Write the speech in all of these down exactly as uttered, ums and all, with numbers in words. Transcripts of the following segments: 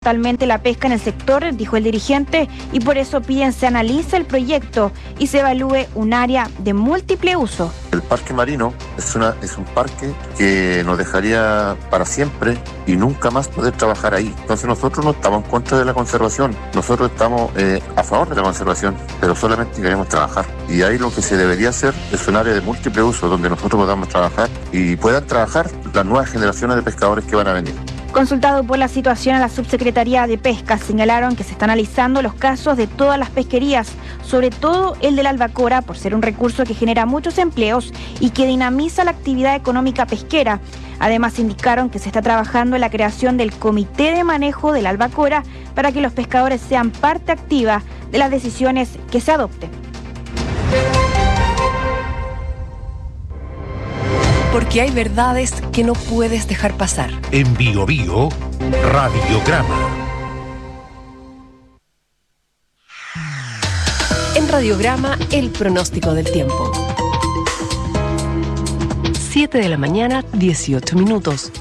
totalmente la pesca en el sector, dijo el dirigente, y por eso piden se analice el proyecto y se evalúe un área de múltiple uso. El parque marino es, una, es un parque que nos dejaría para siempre y nunca más poder trabajar ahí. Entonces nosotros no estamos en contra de la conservación, nosotros estamos eh, a favor de la conservación, pero solamente queremos trabajar. Y ahí lo que se debería hacer es un área de múltiple uso donde nosotros podamos trabajar y puedan trabajar las nuevas generaciones de pescadores que van a venir. Consultado por la situación a la Subsecretaría de Pesca, señalaron que se están analizando los casos de todas las pesquerías, sobre todo el de la albacora, por ser un recurso que genera muchos empleos y que dinamiza la actividad económica pesquera. Además, indicaron que se está trabajando en la creación del Comité de Manejo de la Albacora para que los pescadores sean parte activa de las decisiones que se adopten. Porque hay verdades que no puedes dejar pasar. En Bio Bio, Radiograma. En Radiograma, el pronóstico del tiempo. siete de la mañana, dieciocho minutos.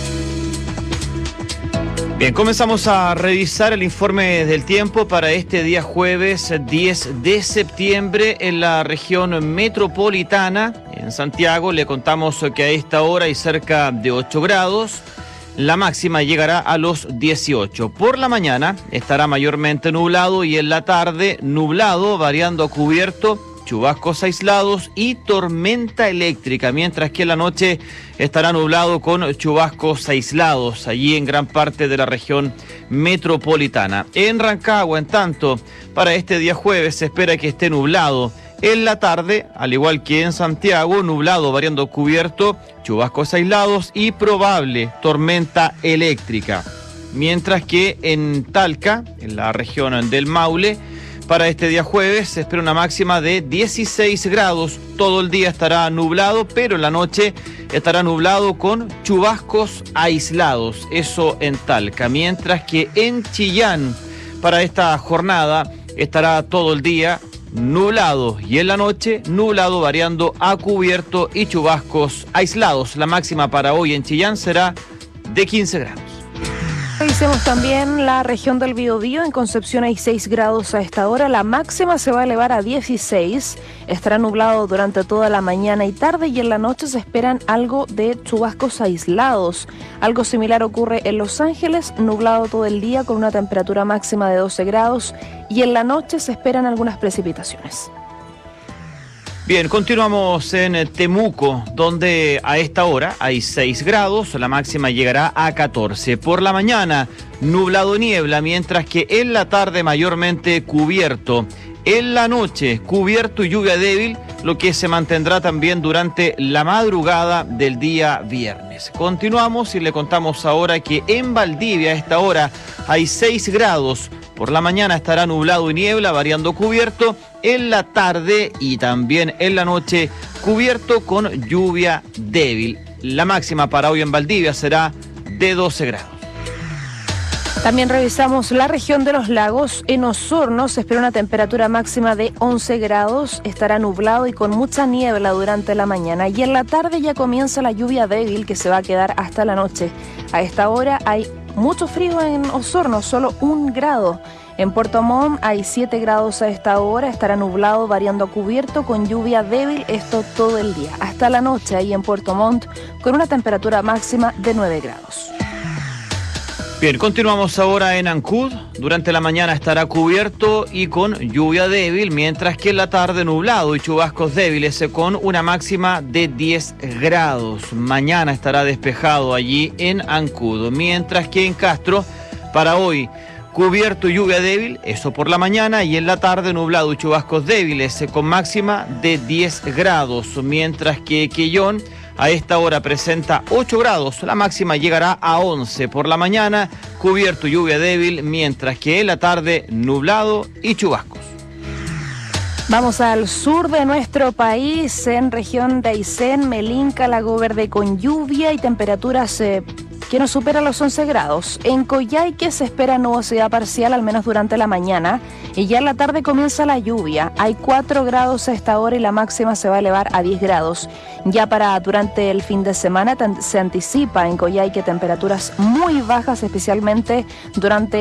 Bien, comenzamos a revisar el informe del tiempo para este día jueves diez de septiembre en la región metropolitana. En Santiago le contamos que a esta hora hay cerca de ocho grados. La máxima llegará a los dieciocho. Por la mañana estará mayormente nublado y en la tarde nublado, variando a cubierto, chubascos aislados y tormenta eléctrica, mientras que en la noche estará nublado con chubascos aislados allí en gran parte de la región metropolitana. En Rancagua, en tanto, para este día jueves se espera que esté nublado. En la tarde, al igual que en Santiago, nublado, variando cubierto, chubascos aislados y probable tormenta eléctrica. Mientras que en Talca, en la región del Maule, para este día jueves se espera una máxima de dieciséis grados. Todo el día estará nublado, pero en la noche estará nublado con chubascos aislados. Eso en Talca. Mientras que en Chillán, para esta jornada, estará todo el día nublado y en la noche nublado, variando a cubierto y chubascos aislados. La máxima para hoy en Chillán será de quince grados. Revisemos también la región del Biobío. En Concepción hay seis grados a esta hora. La máxima se va a elevar a dieciséis. Estará nublado durante toda la mañana y tarde y en la noche se esperan algo de chubascos aislados. Algo similar ocurre en Los Ángeles, nublado todo el día con una temperatura máxima de doce grados y en la noche se esperan algunas precipitaciones. Bien, continuamos en Temuco, donde a esta hora hay seis grados, la máxima llegará a catorce. Por la mañana, nublado niebla, mientras que en la tarde mayormente cubierto. En la noche, cubierto y lluvia débil, lo que se mantendrá también durante la madrugada del día viernes. Continuamos y le contamos ahora que en Valdivia a esta hora hay seis grados. Por la mañana estará nublado y niebla, variando cubierto. En la tarde y también en la noche, cubierto con lluvia débil. La máxima para hoy en Valdivia será de doce grados. También revisamos la región de los lagos. En Osorno se espera una temperatura máxima de once grados. Estará nublado y con mucha niebla durante la mañana. Y en la tarde ya comienza la lluvia débil que se va a quedar hasta la noche. A esta hora hay mucho frío en Osorno, solo un grado. En Puerto Montt hay siete grados a esta hora, estará nublado, variando a cubierto, con lluvia débil, esto todo el día. Hasta la noche ahí en Puerto Montt, con una temperatura máxima de nueve grados. Bien, continuamos ahora en Ancud. Durante la mañana estará cubierto y con lluvia débil, mientras que en la tarde nublado y chubascos débiles con una máxima de diez grados. Mañana estará despejado allí en Ancud, mientras que en Castro, para hoy, cubierto y lluvia débil, eso por la mañana, y en la tarde nublado y chubascos débiles con máxima de diez grados, mientras que Quellón a esta hora presenta ocho grados, la máxima llegará a once por la mañana, cubierto y lluvia débil, mientras que en la tarde nublado y chubascos. Vamos al sur de nuestro país, en región de Aysén, Melinca, Lago Verde con lluvia y temperaturas eh, que no superan los once grados. En Coyhaique se espera nubosidad parcial, al menos durante la mañana, y ya en la tarde comienza la lluvia. Hay cuatro grados a esta hora y la máxima se va a elevar a diez grados. Ya para durante el fin de semana se anticipa en Coyhaique temperaturas muy bajas, especialmente durante